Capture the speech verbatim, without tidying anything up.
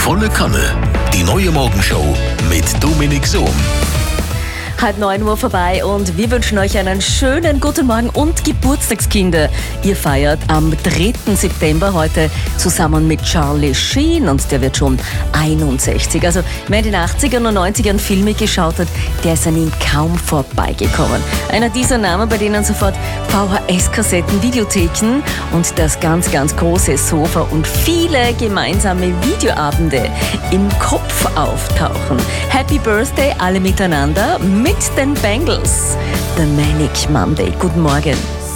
Volle Kanne. Die neue Morgenshow mit Dominik Sohm. Halb neun Uhr vorbei und wir wünschen euch einen schönen guten Morgen und Geburtstagskinder. Ihr feiert am dritten September heute zusammen mit Charlie Sheen und der wird schon einundsechzig. Also wer in den achtzigern und neunzigern Filme geschaut hat, der ist an ihm kaum vorbeigekommen. Einer dieser Namen, bei denen sofort V H S-Kassetten, Videotheken und das ganz, ganz große Sofa und viele gemeinsame Videoabende im Kopf auftauchen. Happy Birthday alle miteinander mit den Bangles. The Manic Monday. Guten Morgen.